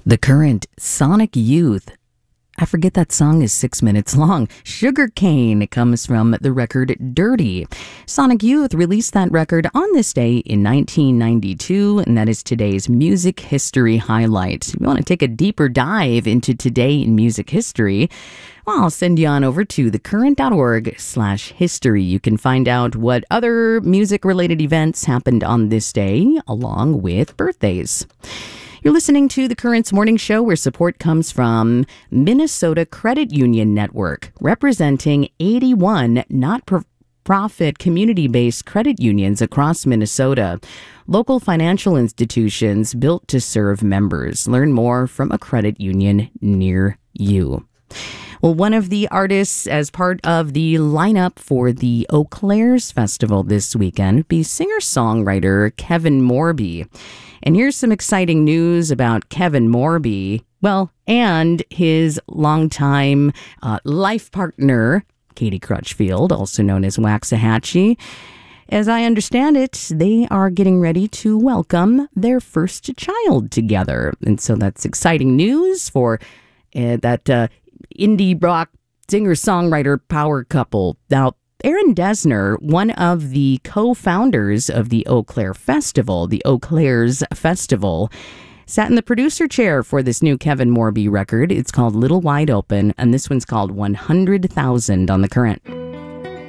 The Current, Sonic Youth. I forget that song is 6 minutes long. Sugarcane comes from the record Dirty. Sonic Youth released that record on this day in 1992, and that is today's music history highlight. If you want to take a deeper dive into today in music history, well, I'll send you on over to thecurrent.org/history. You can find out what other music-related events happened on this day, along with birthdays. You're listening to The Current's morning show, where support comes from Minnesota Credit Union Network, representing 81 not-for-profit community-based credit unions across Minnesota. Local financial institutions built to serve members. Learn more from a credit union near you. Well, one of the artists as part of the lineup for the Eau Claire's Festival this weekend would be singer-songwriter Kevin Morby. And here's some exciting news about Kevin Morby, well, and his longtime life partner, Katie Crutchfield, also known as Waxahachie. As I understand it, they are getting ready to welcome their first child together. And so that's exciting news for that indie rock singer-songwriter power couple. Now, Aaron Dessner, one of the co-founders of the Eau Claire Festival, the Eau Claire's Festival, sat in the producer chair for this new Kevin Morby record. It's called Little Wide Open, and this one's called 100,000 on The Current.